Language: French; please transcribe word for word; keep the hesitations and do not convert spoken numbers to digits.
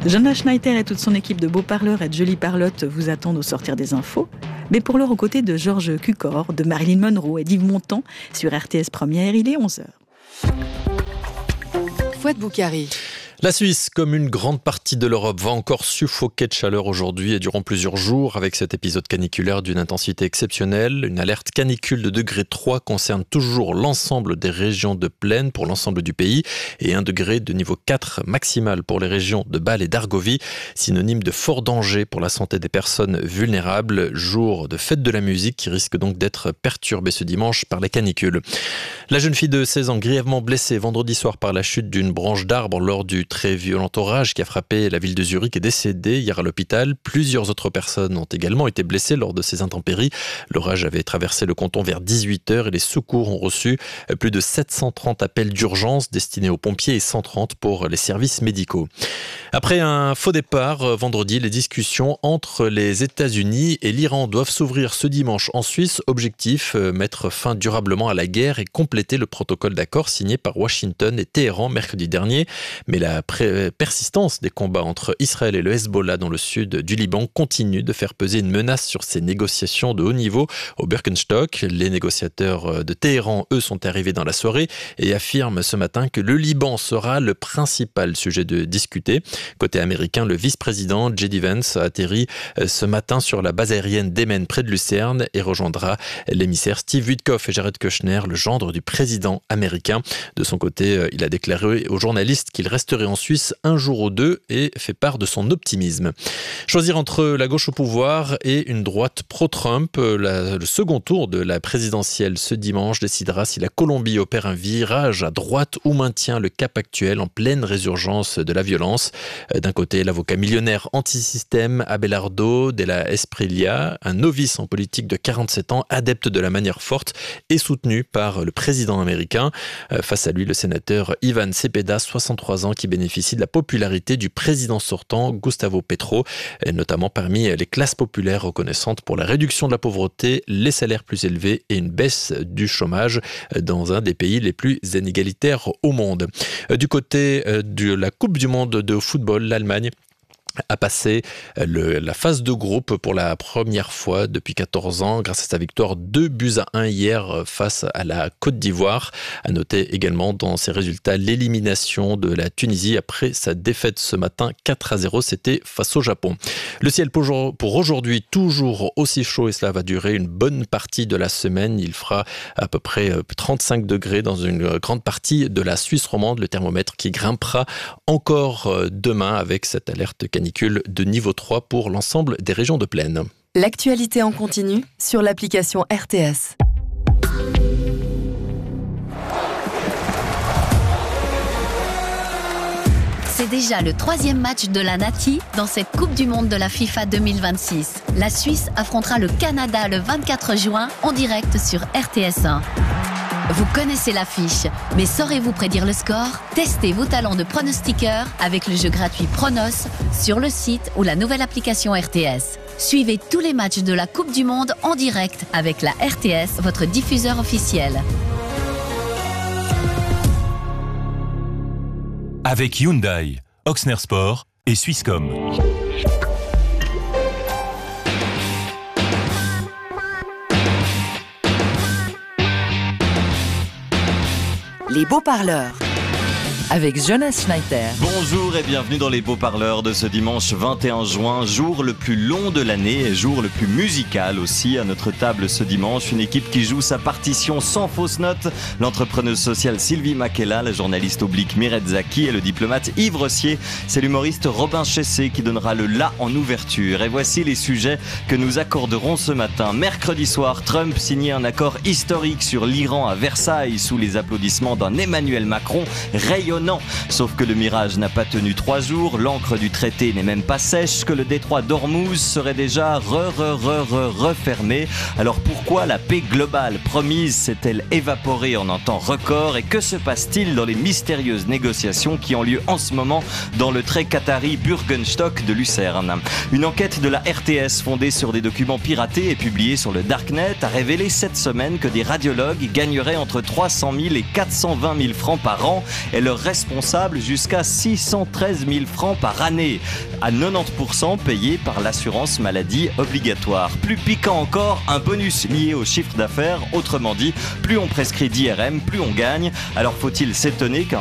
Jonas Schneider et toute son équipe de beaux parleurs et de jolies parlottes vous attendent au sortir des infos. Mais pour l'heure, aux côtés de Georges Cukor, de Marilyn Monroe et d'Yves Montand, sur R T S Première, il est onze heures. Fouad Boukari. La Suisse, comme une grande partie de l'Europe, va encore suffoquer de chaleur aujourd'hui et durant plusieurs jours avec cet épisode caniculaire d'une intensité exceptionnelle. Une alerte canicule de degré trois concerne toujours l'ensemble des régions de plaine pour l'ensemble du pays et un degré de niveau quatre maximal pour les régions de Bâle et d'Argovie, synonyme de fort danger pour la santé des personnes vulnérables. Jour de fête de la musique qui risque donc d'être perturbé ce dimanche par les canicules. La jeune fille de seize ans, grièvement blessée vendredi soir par la chute d'une branche d'arbre lors du très violent orage qui a frappé la ville de Zurich est décédée hier à l'hôpital. Plusieurs autres personnes ont également été blessées lors de ces intempéries. L'orage avait traversé le canton vers dix-huit heures et les secours ont reçu plus de sept cent trente appels d'urgence destinés aux pompiers et cent trente pour les services médicaux. Après un faux départ, vendredi, les discussions entre les États-Unis et l'Iran doivent s'ouvrir ce dimanche en Suisse. Objectif, mettre fin durablement à la guerre et compléter le protocole d'accord signé par Washington et Téhéran mercredi dernier. Mais la pré- persistance des combats entre Israël et le Hezbollah dans le sud du Liban continue de faire peser une menace sur ces négociations de haut niveau au Birkenstock. Les négociateurs de Téhéran, eux, sont arrivés dans la soirée et affirment ce matin que le Liban sera le principal sujet de discuter. Côté américain, le vice-président J D Vance a atterri ce matin sur la base aérienne d'Emen près de Lucerne et rejoindra l'émissaire Steve Witkoff et Jared Kushner, le gendre du président américain. De son côté, il a déclaré aux journalistes qu'il resterait en Suisse un jour ou deux et fait part de son optimisme. Choisir entre la gauche au pouvoir et une droite pro-Trump, la, le second tour de la présidentielle ce dimanche décidera si la Colombie opère un virage à droite ou maintient le cap actuel en pleine résurgence de la violence. D'un côté, l'avocat millionnaire anti-système Abelardo Della Espriella, un novice en politique de quarante-sept ans, adepte de la manière forte et soutenu par le président américain. Face à lui, le sénateur Ivan Cepeda, soixante-trois ans, qui bénéficie de la popularité du président sortant Gustavo Petro, notamment parmi les classes populaires reconnaissantes pour la réduction de la pauvreté, les salaires plus élevés et une baisse du chômage dans un des pays les plus inégalitaires au monde. Du côté de la Coupe du monde de football, l'Allemagne a passé le, la phase de groupe pour la première fois depuis quatorze ans grâce à sa victoire deux buts à un hier face à la Côte d'Ivoire. À noter également dans ses résultats l'élimination de la Tunisie après sa défaite ce matin quatre à zéro, c'était face au Japon. Le ciel pour, pour aujourd'hui toujours aussi chaud et cela va durer une bonne partie de la semaine. Il fera à peu près trente-cinq degrés dans une grande partie de la Suisse romande. Le thermomètre qui grimpera encore demain avec cette alerte canicule de niveau trois pour l'ensemble des régions de plaine. L'actualité en continu sur l'application R T S. C'est déjà le troisième match de la Nati dans cette Coupe du Monde de la FIFA deux mille vingt-six. La Suisse affrontera le Canada le vingt-quatre juin en direct sur R T S un. Vous connaissez l'affiche, mais saurez-vous prédire le score ? Testez vos talents de pronostiqueur avec le jeu gratuit Pronos sur le site ou la nouvelle application R T S. Suivez tous les matchs de la Coupe du Monde en direct avec la R T S, votre diffuseur officiel. Avec Hyundai, Oxner Sport et Swisscom. Les beaux parleurs. Avec Jonas Schneider. Bonjour et bienvenue dans les beaux parleurs de ce dimanche vingt et un juin, jour le plus long de l'année et jour le plus musical aussi. À notre table ce dimanche, une équipe qui joue sa partition sans fausse note. L'entrepreneuse sociale Sylvie Makela, la journaliste oblique Mireille Zaki et le diplomate Yves Rossier. C'est l'humoriste Robin Chessé qui donnera le la en ouverture. Et voici les sujets que nous accorderons ce matin. Mercredi soir, Trump signait un accord historique sur l'Iran à Versailles sous les applaudissements d'un Emmanuel Macron rayonnant. Sauf que le mirage n'a pas tenu trois jours, l'encre du traité n'est même pas sèche, que le détroit d'Ormuz serait déjà re, re, re, re, refermé. Alors pourquoi la paix globale promise s'est-elle évaporée en un temps record et que se passe-t-il dans les mystérieuses négociations qui ont lieu en ce moment dans le très qatari Bürgenstock de Lucerne? Une enquête de la R T S fondée sur des documents piratés et publiés sur le Darknet a révélé cette semaine que des radiologues gagneraient entre trois cent mille et quatre cent vingt mille francs par an et leur responsable jusqu'à six cent treize mille francs par année, à quatre-vingt-dix pour cent payés par l'assurance maladie obligatoire. Plus piquant encore, un bonus lié au chiffre d'affaires, autrement dit, plus on prescrit d'I R M, plus on gagne. Alors faut-il s'étonner qu'un